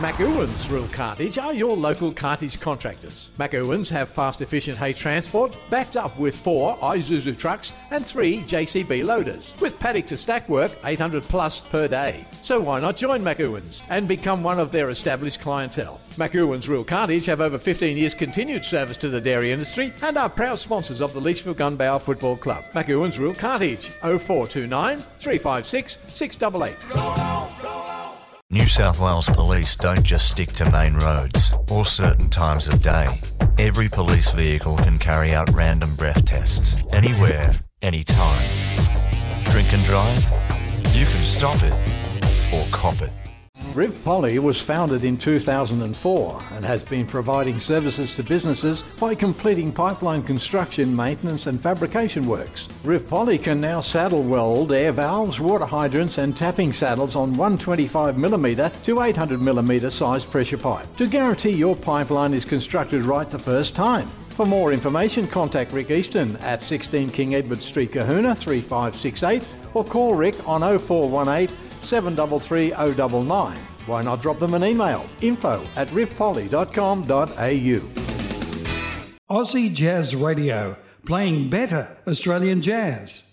McEwan's Rural Cartage are your local cartage contractors. McEwan's have fast, efficient hay transport backed up with 4 Isuzu trucks and 3 JCB loaders, with paddock to stack work 800 plus per day. So why not join McEwan's and become one of their established clientele? McEwan's Rural Cartage have over 15 years continued service to the dairy industry and are proud sponsors of the Leachville Gunbower Football Club. McEwan's Rural Cartage, 0429 356 688. New South Wales Police don't just stick to main roads or certain times of day. Every police vehicle can carry out random breath tests, anywhere, anytime. Drink and drive? You can stop it or cop it. Riv Poly was founded in 2004 and has been providing services to businesses by completing pipeline construction, maintenance and fabrication works. Riv Poly can now saddle weld air valves, water hydrants and tapping saddles on 125mm to 800mm size pressure pipe to guarantee your pipeline is constructed right the first time. For more information, contact Rick Easton at 16 King Edward Street, Kahuna 3568 or call Rick on 0418 733 099. Why not drop them an email? info@rivpoly.com.au. Aussie Jazz Radio, playing better Australian jazz.